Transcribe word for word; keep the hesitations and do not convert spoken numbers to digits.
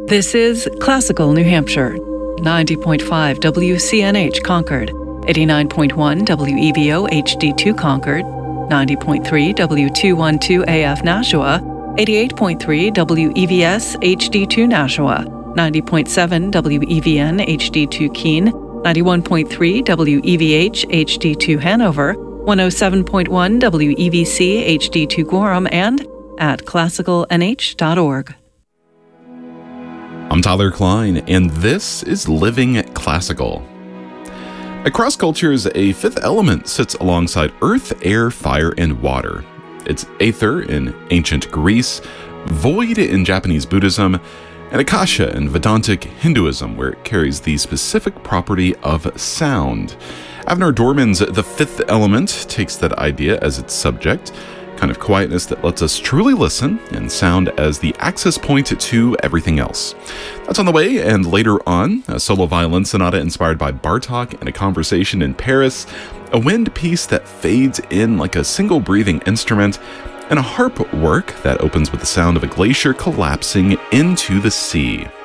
This is Classical New Hampshire, ninety point five W C N H Concord, eighty-nine point one W E V O H D two Concord, ninety point three W two twelve A F Nashua, eighty-eight point three W E V S H D two Nashua, ninety point seven W E V N H D two Keene, ninety-one point three W E V H H D two Hanover, one oh seven point one W E V C H D two Gorham, and at classical n h dot org. I'm Tyler Klein, and this is Living Classical. Across cultures, a fifth element sits alongside earth, air, fire, and water. It's aether in ancient Greece, void in Japanese Buddhism, and akasha in Vedantic Hinduism, where it carries the specific property of sound. Avner Dorman's The Fifth Element takes that idea as its subject, kind of quietness that lets us truly listen, and sound as the access point to everything else. That's on the way, and later on, a solo violin sonata inspired by Bartók and a conversation in Paris, a wind piece that fades in like a single breathing instrument, and a harp work that opens with the sound of a glacier collapsing into the sea.